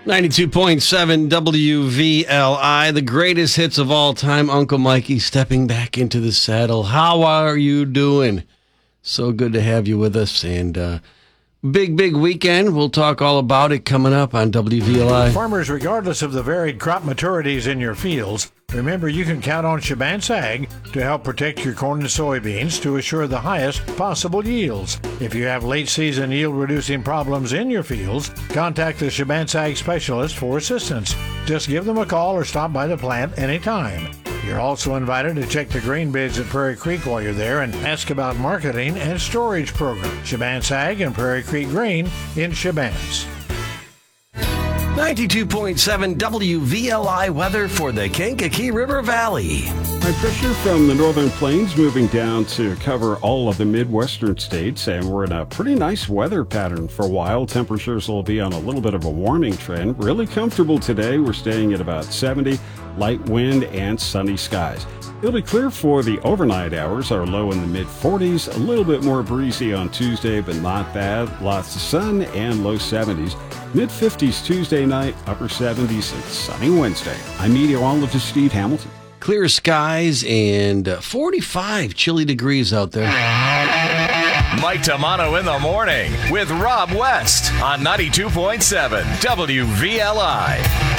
92.7 WVLI, the greatest hits of all time. Uncle Mikey stepping back into the saddle. How are you doing? So good to have you with us. And big weekend. We'll talk all about it coming up on WVLI. Farmers, regardless of the varied crop maturities in your fields, remember you can count on Shaban's Ag to help protect your corn and soybeans to assure the highest possible yields. If you have late-season yield-reducing problems in your fields, contact the Shaban's Ag specialist for assistance. Just give them a call or stop by the plant anytime. You're also invited to check the grain bids at Prairie Creek while you're there and ask about marketing and storage programs. Shaban's Ag and Prairie Creek Grain in Shaban's. 92.7 WVLI weather for the Kankakee River Valley. High pressure from the northern plains moving down to cover all of the Midwestern states, and we're in a pretty nice weather pattern for a while. Temperatures will be on a little bit of a warming trend. Really comfortable today. We're staying at about 70, light wind and sunny skies. It'll be clear for the overnight hours. Our low in the mid-40s, a little bit more breezy on Tuesday, but not bad. Lots of sun and low 70s. Mid-50s Tuesday night, upper 70s, and sunny Wednesday. I'm meteorologist Steve Hamilton. Clear skies and 45 chilly degrees out there. Mike Tamano in the morning with Rob West on 92.7 WVLI.